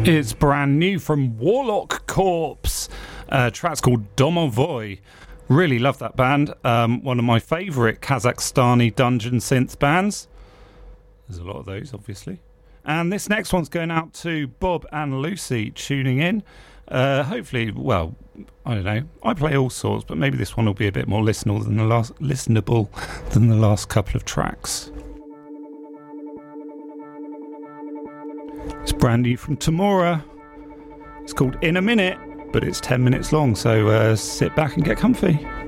It's brand new from Warlock Corpse. Track's called Domovoy. Really love that band. One of my favourite Kazakhstani dungeon synth bands. There's a lot of those, obviously. And this next one's going out to Bob and Lucy tuning in. Hopefully, well, I don't know. I play all sorts, but maybe this one will be a bit more listenable than the last couple of tracks. It's brand new from Tamora. It's called In a Minute, but it's 10 minutes long, so sit back and get comfy.